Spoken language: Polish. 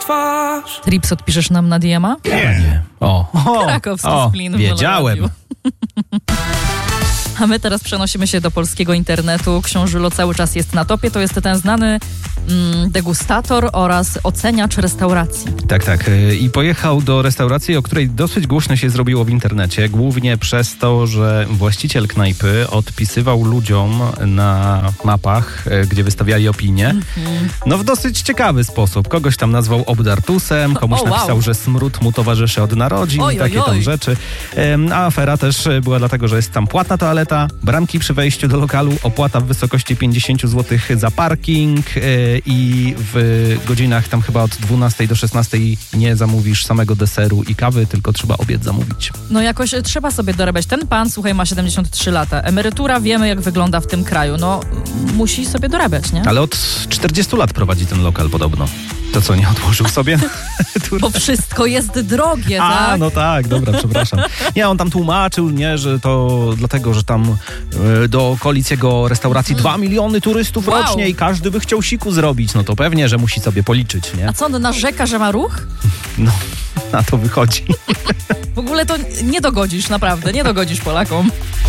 twarz. Trips odpiszesz nam na DM-a? Nie. Krakowski Splin w wiedziałem. Meloradiu. A my teraz przenosimy się do polskiego internetu. Książulo cały czas jest na topie. To jest ten znany degustator oraz oceniacz restauracji. Tak. I pojechał do restauracji, o której dosyć głośno się zrobiło w internecie. Głównie przez to, że właściciel knajpy odpisywał ludziom na mapach, gdzie wystawiali opinie, no w dosyć ciekawy sposób. Kogoś tam nazwał obdartusem, komuś napisał, że smród mu towarzyszy od narodzin i takie tam rzeczy. A afera też była dlatego, że jest tam płatna toaleta, bramki przy wejściu do lokalu, opłata w wysokości 50 zł za parking i w godzinach tam chyba od 12 do 16 nie zamówisz samego deseru i kawy, tylko trzeba obiad zamówić. No jakoś trzeba sobie dorabiać. Ten pan, słuchaj, ma 73 lata. Emerytura, wiemy jak wygląda w tym kraju. No musi sobie dorabiać, nie? Ale od 40 lat prowadzi ten lokal podobno. To co, nie odłożył sobie? Bo wszystko jest drogie, tak? No tak, dobra, przepraszam. Nie, on tam tłumaczył, nie, że to dlatego, że tam do okolic jego restauracji 2 miliony turystów rocznie i każdy by chciał siku zrobić. No to pewnie, że musi sobie policzyć, nie? A co, on narzeka, że ma ruch? No, na to wychodzi. W ogóle to nie dogodzisz, naprawdę, nie dogodzisz Polakom.